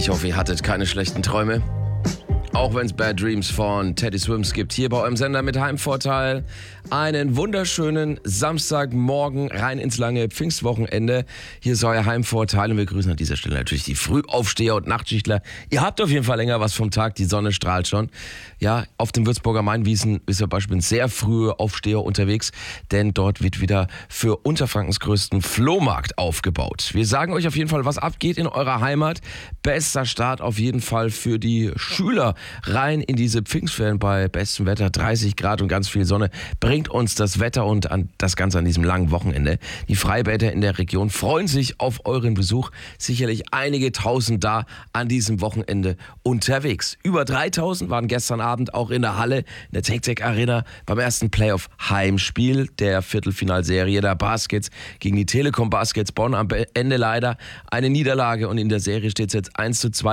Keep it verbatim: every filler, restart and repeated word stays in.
Ich hoffe, ihr hattet keine schlechten Träume. Auch wenn es Bad Dreams von Teddy Swims gibt, hier bei eurem Sender mit Heimvorteil. Einen wunderschönen Samstagmorgen rein ins lange Pfingstwochenende. Hier ist euer Heimvorteil und wir grüßen an dieser Stelle natürlich die Frühaufsteher und Nachtschichtler. Ihr habt auf jeden Fall länger was vom Tag, die Sonne strahlt schon. Ja, auf den Würzburger Mainwiesen ist zum Beispiel ein sehr früher Aufsteher unterwegs, denn dort wird wieder für Unterfrankens größten Flohmarkt aufgebaut. Wir sagen euch auf jeden Fall, was abgeht in eurer Heimat. Bester Start auf jeden Fall für die Schüler rein in diese Pfingstferien bei bestem Wetter, dreißig Grad und ganz viel Sonne. Bringt uns das Wetter und an, das Ganze an diesem langen Wochenende. Die Freibäder in der Region freuen sich auf euren Besuch. Sicherlich einige Tausend da an diesem Wochenende unterwegs. Über dreitausend waren gestern Abend auch in der Halle, in der TecTec Arena, beim ersten Playoff-Heimspiel der Viertelfinalserie der Baskets gegen die Telekom Baskets Bonn. Am Ende leider eine Niederlage und in der Serie steht es jetzt eins zu zwei.